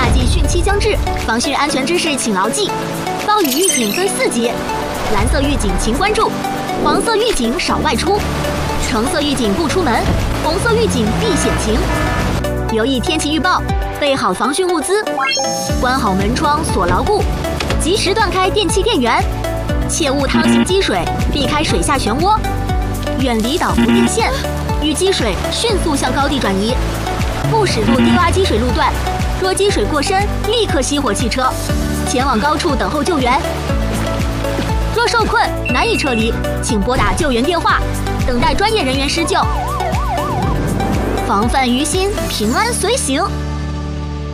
夏季汛期将至，防汛安全知识请牢记。暴雨预警分4级，蓝色预警请关注，黄色预警少外出，橙色预警不出门，红色预警避险情。留意天气预报，备好防汛物资，关好门窗锁牢固，及时断开电器电源，切勿趟行积水，避开水下漩涡，远离导浮电线，遇积水迅速向高地转移，不驶入低洼积水路段。若积水过深，立刻熄火汽车，前往高处等候救援。若受困难以撤离，请拨打救援电话，等待专业人员施救。防范于心，平安随行。